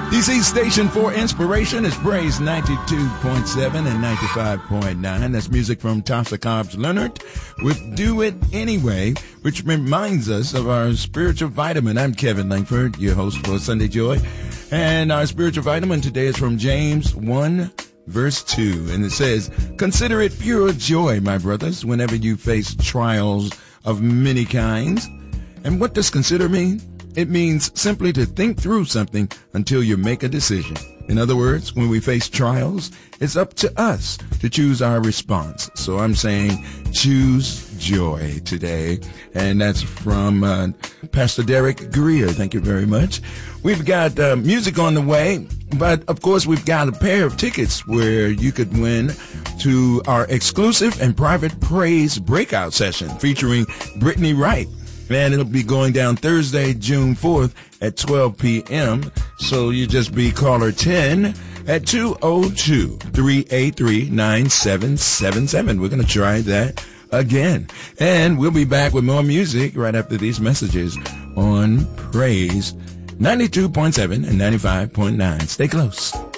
DC station for inspiration is Praise 92.7 and 95.9. That's music from Tasha Cobbs Leonard with Do It Anyway, which reminds us of our spiritual vitamin. I'm Kevin Langford, your host for Sunday Joy. And our spiritual vitamin today is from James 1, verse 2. And it says, "Consider it pure joy, my brothers, whenever you face trials of many kinds." And what does consider mean? It means simply to think through something until you make a decision. In other words, when we face trials, it's up to us to choose our response. So I'm saying choose joy today. And that's from Pastor Derek Greer. Thank you very much. We've got music on the way, but of course we've got a pair of tickets where you could win to our exclusive and private praise breakout session featuring Brittany Wright. And it'll be going down Thursday, June 4th at 12 p.m. So you just be caller 10 at 202-383-9777. We're going to try that again. And we'll be back with more music right after these messages on Praise 92.7 and 95.9. Stay close.